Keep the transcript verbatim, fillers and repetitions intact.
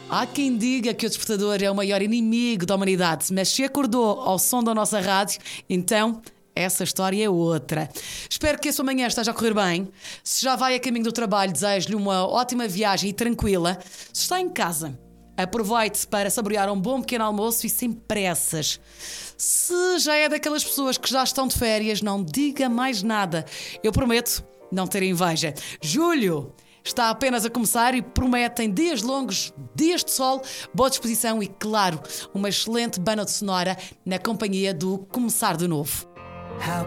Há quem diga que o despertador é o maior inimigo da humanidade, mas se acordou ao som da nossa rádio, então essa história é outra. Espero que a sua manhã esteja a correr bem. Se já vai a caminho do trabalho, desejo-lhe uma ótima viagem e tranquila. Se está em casa, aproveite para saborear um bom pequeno almoço e sem pressas. Se já é daquelas pessoas que já estão de férias, não diga mais nada. Eu prometo não ter inveja. Julho está apenas a começar e prometem dias longos, dias de sol, boa disposição e, claro, uma excelente banda sonora na companhia do Começar de Novo. How